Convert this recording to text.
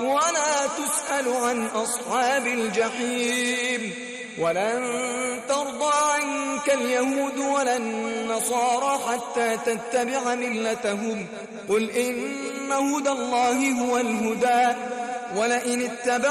ولا تسأل عن أصحاب الجحيم ولن ترضى عنك اليهود ولا النصارى حتى تتبع ملتهم قل إن هدى الله هو الهدى ولئن اتبعت